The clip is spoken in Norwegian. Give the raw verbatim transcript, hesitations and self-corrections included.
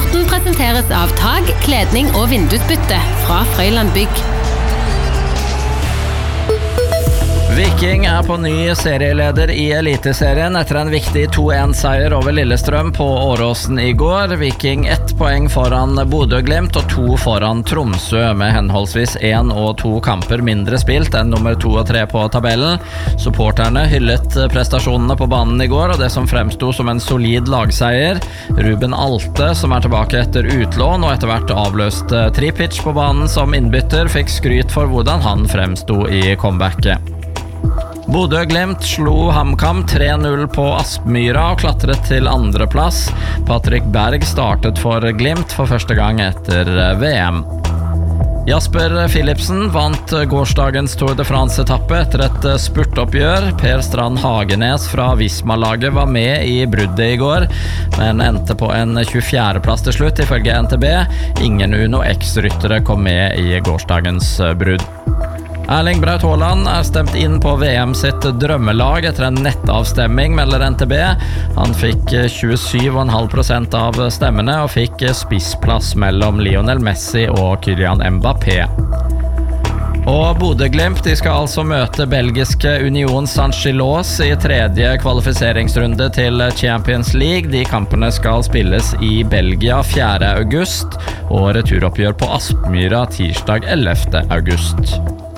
Sporten presenteres av tag, kledning og vindusbytte fra Frøyland Bygg. Viking er på ny serieleder i Eliteserien etter en viktig to en seier over Lillestrøm på Åråsen i går. Viking ett poeng foran Bodø/Glimt og to foran Tromsø, med henholdsvis en og to kamper mindre spilt enn nummer to og tre på tabellen. Supporterne hyllet prestasjonene på banen i går, og det som fremstod som en solid lagseier. Ruben Alte, som er tilbake etter utlån og etter hvert avløst Tripic på banen som innbytter, fikk skryt for hvordan han fremstod i comebacket. Bodø/Glimt slo HamKam tre null på Aspmyra og klatret til andreplass. Patrick Berg startet for Glimt for første gang etter V M. Jasper Philipsen vant gårsdagens Tour de France-etappe etter et spurtoppgjør. Per Strand Hagenes fra Visma-laget var med i bruddet i går, men endte på en tjuefjerde plass til slutt, ifølge N T B. Ingen Uno X-ryttere kom med i gårsdagens brudd. Erling Braut Haaland er stemt inn på V M sitt drømmelag etter en nettavstemming, melder N T B. Han fikk tjuesju komma fem prosent av stemmene og fikk spissplass mellom Lionel Messi og Kylian Mbappé. Og Bodø/Glimt, de skal altså møte belgiske Union Saint-Gilloise i tredje kvalifiseringsrunde til Champions League. De kampene skal spilles i Belgia fjerde august, og returoppgjør på Aspmyra tirsdag ellevte august.